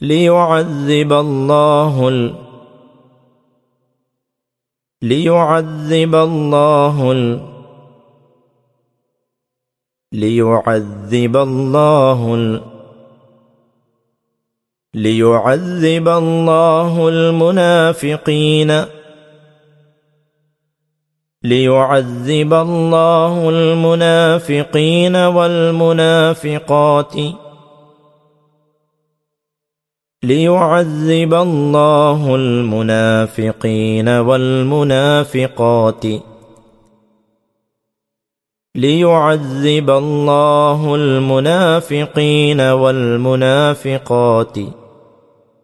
ليعذب الله ليعذب الله ليعذب الله ليعذب الله المنافقين ليعذب الله المنافقين والمنافقات ليعذب الله المنافقين والمنافقات ليعذب الله المنافقين والمنافقات